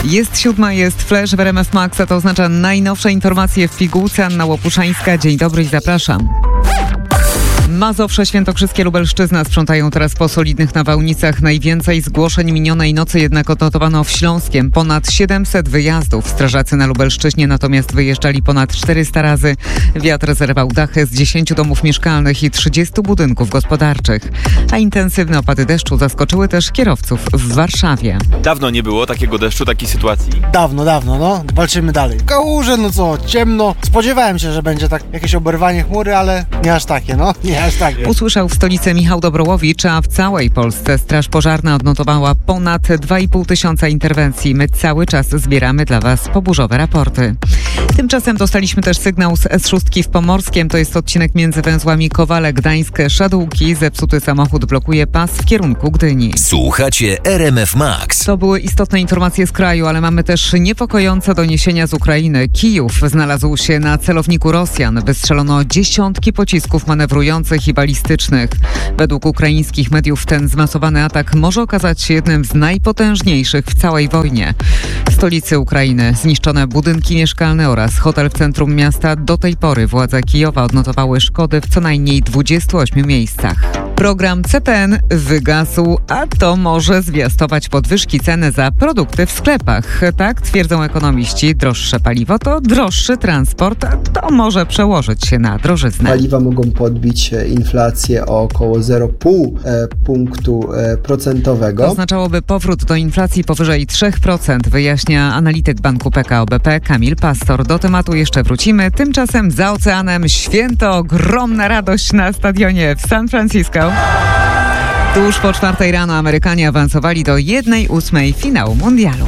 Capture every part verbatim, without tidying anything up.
Jest siódma, jest Flash w R M F Max, a to oznacza najnowsze informacje w pigułce. Anna Łopuszańska, dzień dobry i zapraszam. Mazowsze, Świętokrzyskie, Lubelszczyzna sprzątają teraz po solidnych nawałnicach. Najwięcej zgłoszeń minionej nocy jednak odnotowano w Śląskiem. Ponad siedemset wyjazdów. Strażacy na Lubelszczyźnie natomiast wyjeżdżali ponad czterysta razy. Wiatr zerwał dachy z dziesięciu domów mieszkalnych i trzydziestu budynków gospodarczych. A intensywne opady deszczu zaskoczyły też kierowców w Warszawie. Dawno nie było takiego deszczu, takiej sytuacji. Dawno, dawno, no. Walczymy dalej. Kałuże, no co, ciemno. Spodziewałem się, że będzie tak jakieś oberwanie chmury, ale nie aż takie, no. Nie aż takie. Usłyszał w stolicy Michał Dobrołowicz, a w całej Polsce Straż Pożarna odnotowała ponad dwa i pół tysiąca interwencji. My cały czas zbieramy dla Was poburzowe raporty. Tymczasem dostaliśmy też sygnał z S sześć w Pomorskiem. To jest odcinek między węzłami Kowale, Gdańsk, Szadółki. Zepsuty samochód blokuje pas w kierunku Gdyni. Słuchacie R M F Max. To były istotne informacje z kraju, ale mamy też niepokojące doniesienia z Ukrainy. Kijów znalazł się na celowniku Rosjan. Wystrzelono dziesiątki pocisków manewrujących i balistycznych. Według ukraińskich mediów ten zmasowany atak może okazać się jednym z najpotężniejszych w całej wojnie. W stolicy Ukrainy zniszczone budynki mieszkalne oraz hotel w centrum miasta. Do tej pory władze Kijowa odnotowały szkody w co najmniej dwudziestu ośmiu miejscach. Program C P N wygasł, a to może zwiastować podwyżki ceny za produkty w sklepach. Tak twierdzą ekonomiści. Droższe paliwo to droższy transport, a to może przełożyć się na drożyznę. Paliwa mogą podbić inflację o około zero przecinek pięć punktu procentowego. To oznaczałoby powrót do inflacji powyżej trzy procent, wyjaśnia analityk banku P K O B P Kamil Pastor. Do tematu jeszcze wrócimy. Tymczasem za oceanem święto, ogromna radość na stadionie w San Francisco. Tuż po czwartej rano Amerykanie awansowali do jednej ósmej finału mundialu.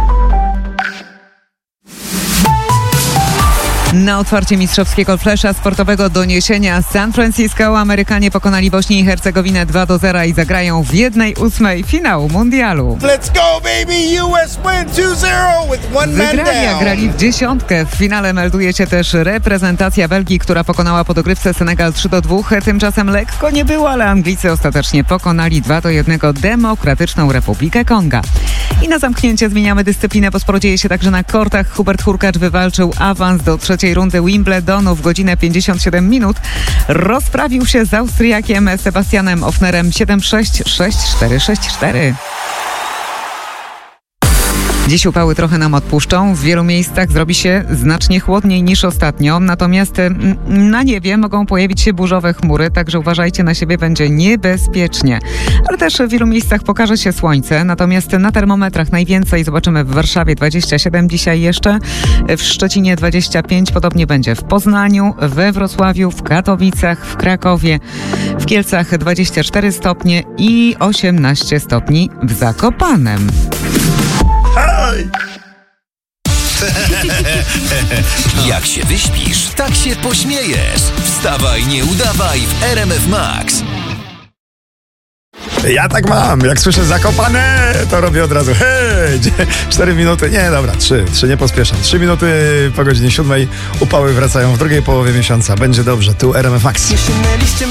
Na otwarcie mistrzowskiego flesza sportowego doniesienia San Francisco Amerykanie pokonali Bośnię i Hercegowinę dwa do zera i zagrają w jednej ósmej finału mundialu. Let's go, baby! U S win two zero with one man Wygrali, a down. grali w dziesiątkę. W finale melduje się też reprezentacja Belgii, która pokonała po dogrywce Senegal trzy do dwóch. Tymczasem lekko nie było, ale Anglicy ostatecznie pokonali dwa do jednego Demokratyczną Republikę Konga. I na zamknięcie zmieniamy dyscyplinę, bo sporo dzieje się także na kortach. Hubert Hurkacz wywalczył awans do trzeciej rundy Wimbledonu w godzinę pięćdziesiąt siedem minut. Rozprawił się z Austriakiem Sebastianem Ofnerem siedem sześć, sześć cztery, sześć cztery. Dziś upały trochę nam odpuszczą. W wielu miejscach zrobi się znacznie chłodniej niż ostatnio. Natomiast na niebie mogą pojawić się burzowe chmury, także uważajcie na siebie, będzie niebezpiecznie. Ale też w wielu miejscach pokaże się słońce. Natomiast na termometrach najwięcej zobaczymy w Warszawie dwadzieścia siedem dzisiaj jeszcze, w Szczecinie dwadzieścia pięć, podobnie będzie w Poznaniu, we Wrocławiu, w Katowicach, w Krakowie, w Kielcach dwadzieścia cztery stopnie i osiemnaście stopni w Zakopanem. Jak się wyśpisz, tak się pośmiejesz. Wstawaj, nie udawaj w R M F Max. Ja tak mam, jak słyszę Zakopane, to robię od razu hej, cztery minuty, nie dobra, trzy, trzy, nie pospieszam, trzy minuty po godzinie siódmej, upały wracają w drugiej połowie miesiąca, będzie dobrze, tu R M F Max.